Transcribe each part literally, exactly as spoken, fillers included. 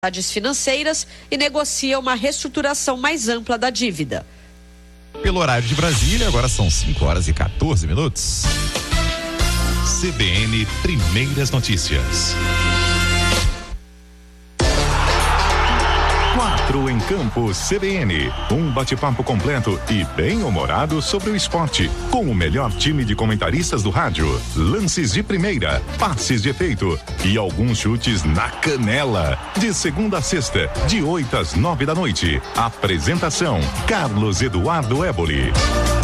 financeiras e negocia uma reestruturação mais ampla da dívida. Pelo horário de Brasília, agora são cinco horas e quatorze minutos. C B N Primeiras Notícias. Quatro em Campo C B N. Um bate-papo completo e bem-humorado sobre o esporte. Com o melhor time de comentaristas do rádio. Lances de primeira, passes de efeito e alguns chutes na canela. De segunda a sexta, de oito às nove da noite. Apresentação: Carlos Eduardo Éboli.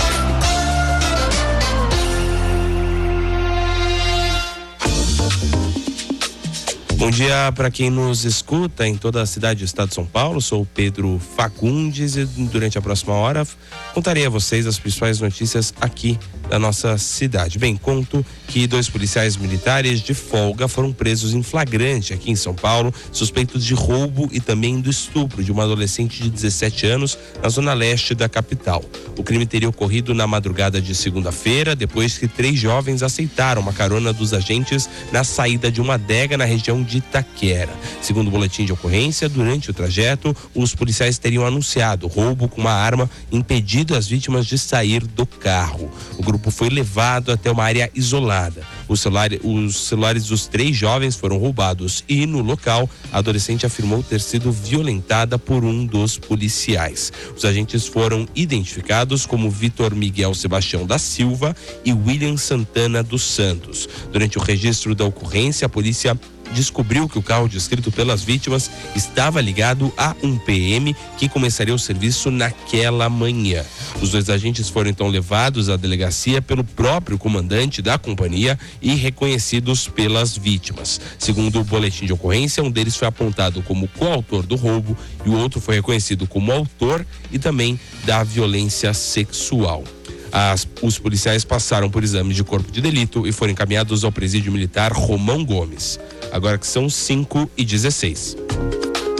Bom dia para quem nos escuta em toda a cidade do estado de São Paulo. Sou o Pedro Fagundes e durante a próxima hora contarei a vocês as principais notícias aqui da nossa cidade. Bem, conto que dois policiais militares de folga foram presos em flagrante aqui em São Paulo, suspeitos de roubo e também do estupro de uma adolescente de dezessete anos na zona leste da capital. O crime teria ocorrido na madrugada de segunda-feira, depois que três jovens aceitaram uma carona dos agentes na saída de uma adega na região de Itaquera. Segundo o boletim de ocorrência, durante o trajeto, os policiais teriam anunciado roubo com uma arma, impedido as vítimas de sair do carro. O grupo foi levado até uma área isolada. Os celulares, os celulares dos três jovens foram roubados e, no local, a adolescente afirmou ter sido violentada por um dos policiais. Os agentes foram identificados como Vitor Miguel Sebastião da Silva e William Santana dos Santos. Durante o registro da ocorrência, a polícia descobriu que o carro descrito pelas vítimas estava ligado a um P M que começaria o serviço naquela manhã. Os dois agentes foram então levados à delegacia pelo próprio comandante da companhia e reconhecidos pelas vítimas. Segundo o boletim de ocorrência, um deles foi apontado como coautor do roubo e o outro foi reconhecido como autor e também da violência sexual. As, os policiais passaram por exames de corpo de delito e foram encaminhados ao presídio militar Romão Gomes. Agora que são cinco e dezesseis.